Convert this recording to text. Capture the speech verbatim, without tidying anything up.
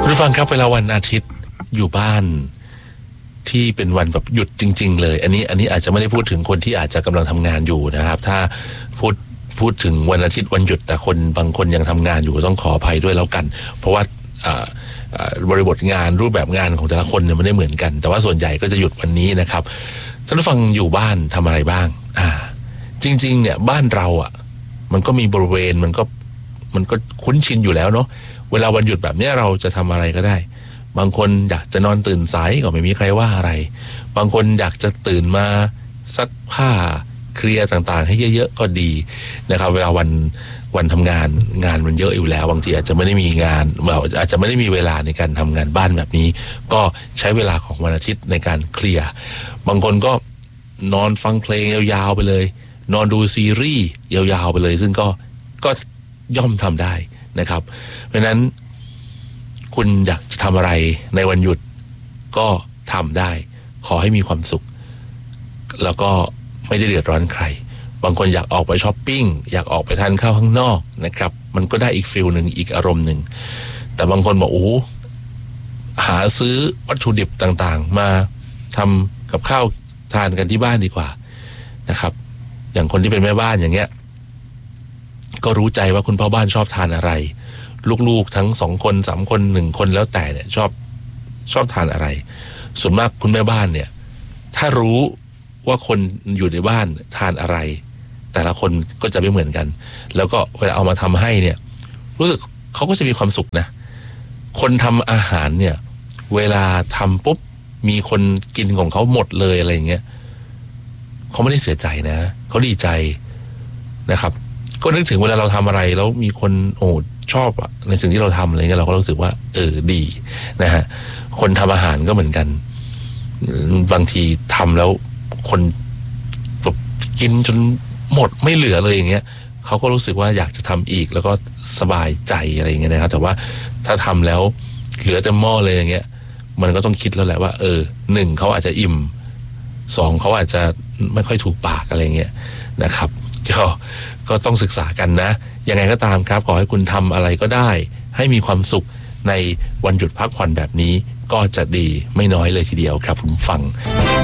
คุณผู้ฟังครับเวลาวันอาทิตย์อยู่บ้านที่เป็นวันแบบหยุดจริงๆเลยอันนี้อันนี้อาจจะไม่ได้พูดถึงคนที่อาจจะกำลังทำงานอยู่นะครับถ้าพูดพูดถึงวันอาทิตย์วันหยุดแต่คนบางคนยังทำงานอยู่ต้องขออภัยด้วยแล้วกันเพราะว่าบริบทงานรูปแบบงานของแต่ละคนเนี่ยมันไม่เหมือนกันแต่ว่าส่วนใหญ่ก็จะหยุดวันนี้นะครับท่านผู้ฟังอยู่บ้านทำอะไรบ้างอ่าจริงๆเนี่ยบ้านเราอ่ะมันก็มีบริเวณมันก็มันก็คุ้นชินอยู่แล้วเนาะเวลาวันหยุดแบบนี้เราจะทำอะไรก็ได้บางคนอยากจะนอนตื่นสายก็ไม่มีใครว่าอะไรบางคนอยากจะตื่นมาซักผ้าเคลียร์ต่างๆให้เยอะๆก็ดีนะครับเวลาวันวันทำงานงานมันเยอะอยู่แล้วบางทีอาจจะไม่ได้มีงานอาจจะไม่ได้มีเวลาในการทำงานบ้านแบบนี้ก็ใช้เวลาของวันอาทิตย์ในการเคลียร์บางคนก็นอนฟังเพลงยาวๆไปเลยนอนดูซีรีส์ยาวๆไปเลยซึ่งก็ก็ย่อมทำได้นะครับเพราะฉะนั้นคุณอยากจะทำอะไรในวันหยุดก็ทำได้ขอให้มีความสุขแล้วก็ไม่ได้เดือดร้อนใครบางคนอยากออกไปช้อปปิ้งอยากออกไปทานข้าวข้างนอกนะครับมันก็ได้อีกฟีลหนึ่งอีกอารมณ์หนึ่งแต่บางคนบอกโอ้หาซื้อวัตถุดิบต่างๆมาทำกับข้าวทานกันที่บ้านดีกว่านะครับอย่างคนที่เป็นแม่บ้านอย่างเงี้ยก็รู้ใจว่าคุณพ่อบ้านชอบทานอะไรลูกๆทั้งสองคนสามคนหนึ่งคนแล้วแต่เนี่ยชอบชอบทานอะไรส่วนมากคุณแม่บ้านเนี่ยถ้ารู้ว่าคนอยู่ในบ้านทานอะไรแต่ละคนก็จะไม่เหมือนกันแล้วก็เวลาเอามาทำให้เนี่ยรู้สึกเขาก็จะมีความสุขนะคนทำอาหารเนี่ยเวลาทำปุ๊บมีคนกินของเขาหมดเลยอะไรอย่างเงี้ยเขาไม่ได้เสียใจนะเขาดีใจนะครับก็นึกถึงเวลาเราทำอะไรแล้วมีคนโอ้ชอบอะในสิ่งที่เราทำอะไรเงี้ยเราก็รู้สึกว่าเออดีนะฮะคนทำอาหารก็เหมือนกันบางทีทำแล้วคนแบบกินจนหมดไม่เหลือเลยอย่างเงี้ยเขาก็รู้สึกว่าอยากจะทำอีกแล้วก็สบายใจอะไรอย่างเงี้ยนะครับแต่ว่าถ้าทำแล้วเหลือเต็มหม้อเลยอย่างเงี้ยมันก็ต้องคิดแล้วแหละว่าเออหนึ่งเขาอาจจะอิ่มสองเขาอาจจะไม่ค่อยถูกปากอะไรเงี้ยนะครับก็ก็ต้องศึกษากันนะยังไงก็ตามครับขอให้คุณทำอะไรก็ได้ให้มีความสุขในวันหยุดพักผ่อนแบบนี้ก็จะดีไม่น้อยเลยทีเดียวครับคุณฟัง